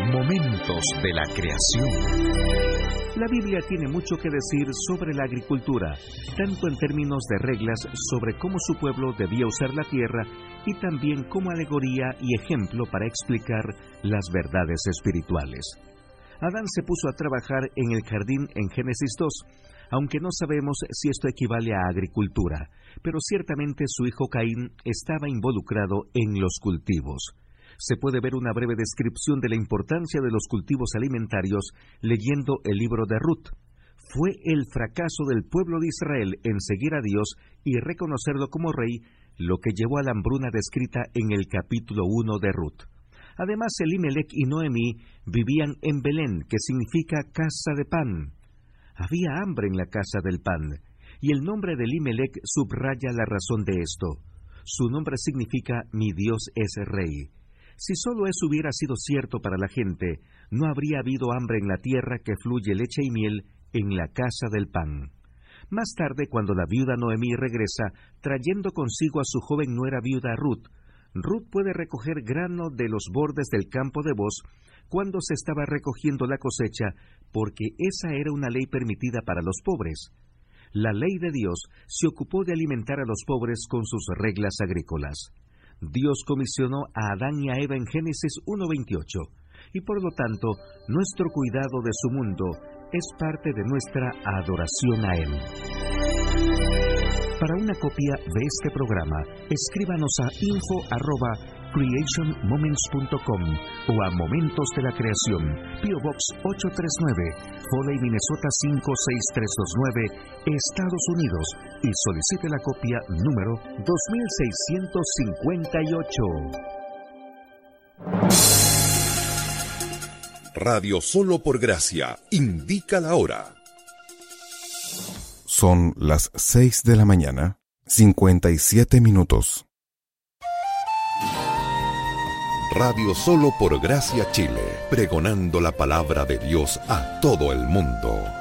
Momentos de la creación. La Biblia tiene mucho que decir sobre la agricultura, tanto en términos de reglas sobre cómo su pueblo debía usar la tierra y también como alegoría y ejemplo para explicar las verdades espirituales. Adán se puso a trabajar en el jardín en Génesis 2, aunque no sabemos si esto equivale a agricultura, pero ciertamente su hijo Caín estaba involucrado en los cultivos. Se puede ver una breve descripción de la importancia de los cultivos alimentarios leyendo el libro de Ruth. Fue el fracaso del pueblo de Israel en seguir a Dios y reconocerlo como rey lo que llevó a la hambruna descrita en el capítulo 1 de Ruth. Además, Elimelech y Noemí vivían en Belén, que significa casa de pan. Había hambre en la casa del pan, y el nombre de Elimelech subraya la razón de esto. Su nombre significa mi Dios es rey. Si solo eso hubiera sido cierto para la gente, no habría habido hambre en la tierra que fluye leche y miel en la casa del pan. Más tarde, cuando la viuda Noemí regresa, trayendo consigo a su joven nuera viuda Ruth, Ruth puede recoger grano de los bordes del campo de Booz cuando se estaba recogiendo la cosecha, porque esa era una ley permitida para los pobres. La ley de Dios se ocupó de alimentar a los pobres con sus reglas agrícolas. Dios comisionó a Adán y a Eva en Génesis 1:28, y por lo tanto, nuestro cuidado de su mundo es parte de nuestra adoración a Él. Para una copia de este programa, escríbanos a info@creationmoments.com o a Momentos de la Creación, P.O. Box 839, Foley, Minnesota 56329, Estados Unidos, y solicite la copia número 2658. Radio Solo por Gracia indica la hora. Son las 6 de la mañana, 57 minutos. Radio Solo por Gracia Chile, pregonando la palabra de Dios a todo el mundo.